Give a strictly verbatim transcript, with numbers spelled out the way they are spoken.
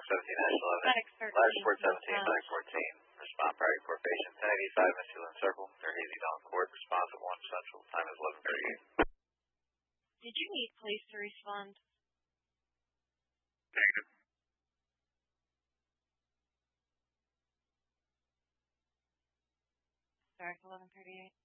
seventeen dash eleven. Medic Live thirteen. report seventeen, medic fourteen. Respond prior report patient ten eighty-five, Missoulian Circle. They're hazy down court. Response at one Central. Time is eleven thirty-eight. Did you need police to respond? Negative. Sorry, eleven thirty-eight.